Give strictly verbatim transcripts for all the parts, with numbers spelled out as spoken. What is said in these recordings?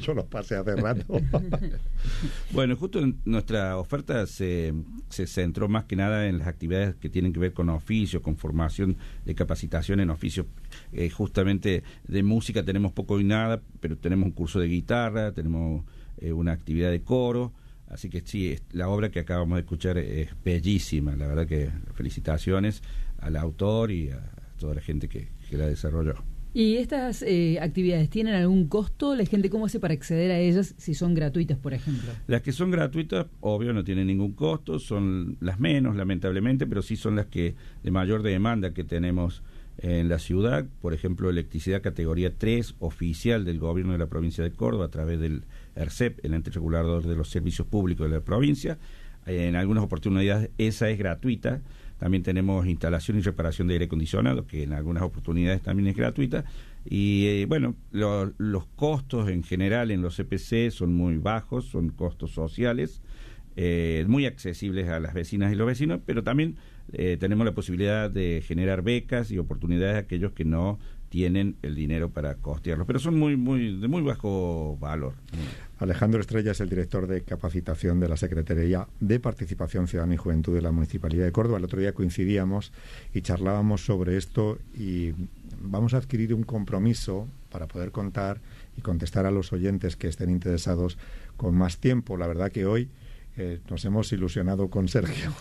yo los pasé hace rato. Bueno, justo en nuestra oferta se, se centró más que nada en las actividades que tienen que ver con oficio, con formación de capacitación en oficio. Eh, justamente de música tenemos poco y nada, pero tenemos un curso de guitarra, tenemos eh, una actividad de coro. Así que sí, la obra que acabamos de escuchar es bellísima, la verdad que felicitaciones al autor y a toda la gente que, que la desarrolló. ¿Y estas eh, actividades tienen algún costo? ¿La gente cómo hace para acceder a ellas si son gratuitas, por ejemplo? Las que son gratuitas, obvio, no tienen ningún costo, son las menos, lamentablemente, pero sí son las que de mayor demanda que tenemos en la ciudad. Por ejemplo, electricidad categoría tres, oficial del gobierno de la provincia de Córdoba a través del ERCEP, el ente regulador de los servicios públicos de la provincia. En algunas oportunidades esa es gratuita. También tenemos instalación y reparación de aire acondicionado, que en algunas oportunidades también es gratuita. Y eh, bueno, lo, los costos en general en los C P C son muy bajos, son costos sociales, eh, muy accesibles a las vecinas y los vecinos, pero también eh, tenemos la posibilidad de generar becas y oportunidades a aquellos que no tienen el dinero para costearlos, pero son muy muy de muy bajo valor. Alejandro Estrella es el director de capacitación de la Secretaría de Participación Ciudadana y Juventud de la Municipalidad de Córdoba. El otro día coincidíamos y charlábamos sobre esto y vamos a adquirir un compromiso para poder contar y contestar a los oyentes que estén interesados con más tiempo. La verdad que hoy Eh, nos hemos ilusionado con Sergio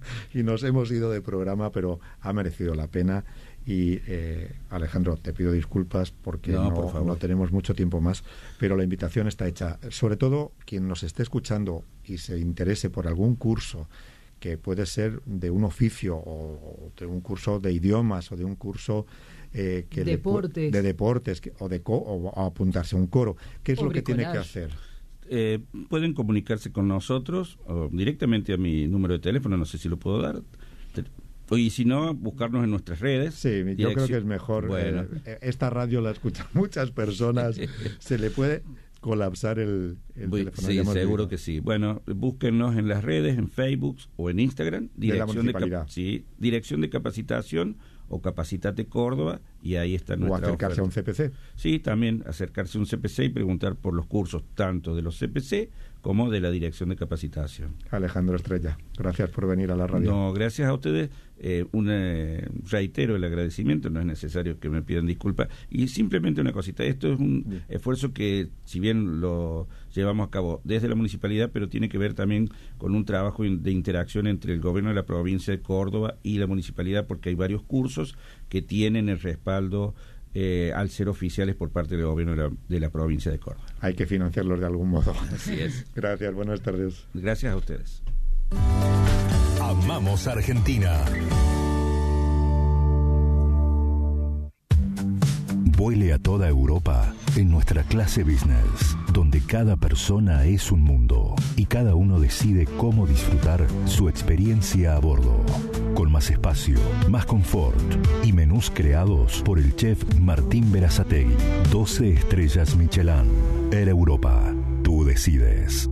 y nos hemos ido de programa, pero ha merecido la pena. Y eh, Alejandro, te pido disculpas porque no, no, por por no tenemos mucho tiempo más, pero la invitación está hecha. Sobre todo quien nos esté escuchando y se interese por algún curso que puede ser de un oficio o de un curso de idiomas o de un curso eh, que deportes. Le, de deportes que, o de co, o, o apuntarse a un coro, ¿qué es o lo que tiene que bricolage. hacer? Eh, pueden comunicarse con nosotros o directamente a mi número de teléfono, no sé si lo puedo dar, y si no, buscarnos en nuestras redes. Sí, yo Dirección... creo que es mejor. Bueno. Eh, esta radio la escuchan muchas personas, se le puede colapsar el, el Voy, teléfono. Sí, seguro visto. que sí. Bueno, búsquennos en las redes, en Facebook o en Instagram, dirección de, de, cap- sí, dirección de capacitación o Capacitate Córdoba, y ahí está nuestra o acercarse oferta. a un C P C. Sí, también acercarse a un C P C y preguntar por los cursos tanto de los C P C como de la Dirección de Capacitación. Alejandro Estrella, gracias por venir a la radio. No, gracias a ustedes. Eh, un, eh, reitero el agradecimiento, no es necesario que me pidan disculpas. Y simplemente una cosita, esto es un bien. esfuerzo que, si bien lo llevamos a cabo desde la municipalidad, pero tiene que ver también con un trabajo de interacción entre el gobierno de la provincia de Córdoba y la municipalidad, porque hay varios cursos que tienen el respaldo Eh, al ser oficiales por parte del gobierno de la, de la provincia de Córdoba. Hay que financiarlos de algún modo. Así es. Gracias, buenas tardes. Gracias a ustedes. Amamos Argentina. Vuele a toda Europa en nuestra clase business, donde cada persona es un mundo y cada uno decide cómo disfrutar su experiencia a bordo. Con más espacio, más confort y menús creados por el chef Martín Berazategui. doce estrellas Michelin. Air Europa. Tú decides.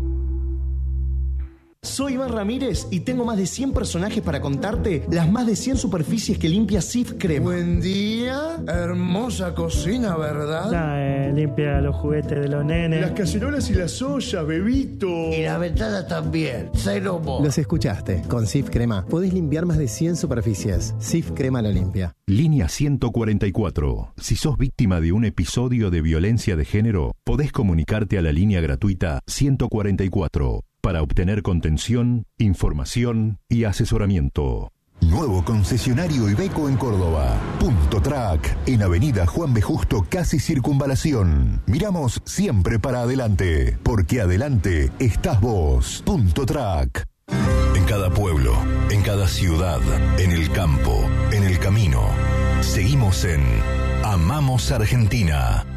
Soy Iván Ramírez y tengo más de cien personajes para contarte las más de cien superficies que limpia Cif Crema. Buen día, hermosa cocina, ¿verdad? Nah, eh, limpia los juguetes de los nenes. Las cacerolas y las ollas, bebito. Y la ventana también, cero mo. Los escuchaste, con Cif Crema podés limpiar más de cien superficies. Cif Crema lo limpia. Línea ciento cuarenta y cuatro. Si sos víctima de un episodio de violencia de género, podés comunicarte a la línea gratuita ciento cuarenta y cuatro. Para obtener contención, información y asesoramiento. Nuevo concesionario Iveco en Córdoba. Punto Track, en Avenida Juan B. Justo, casi Circunvalación. Miramos siempre para adelante, porque adelante estás vos. Punto Track. En cada pueblo, en cada ciudad, en el campo, en el camino, seguimos en Amamos Argentina.